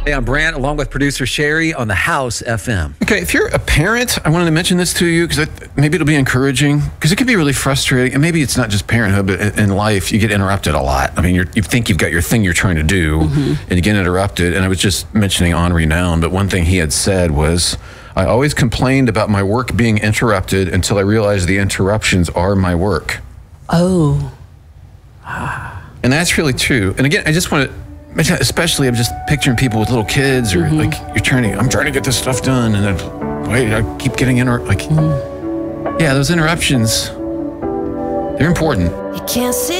Hey, I'm Brant, along with producer Sherry on the House FM. Okay, if you're a parent, I wanted to mention this to you because maybe it'll be encouraging, because it can be really frustrating. And maybe it's not just parenthood, but in life, you get interrupted a lot. I mean, you think you've got your thing you're trying to do, and you get interrupted. And I was just mentioning Henri Nouwen, but one thing he had said was, I always complained about my work being interrupted until I realized the interruptions are my work. Oh. And that's really true. And again, I just want to, especially I'm just picturing people with little kids, or like I'm trying to get this stuff done, and then wait, I keep getting yeah, those interruptions, they're important. You can't see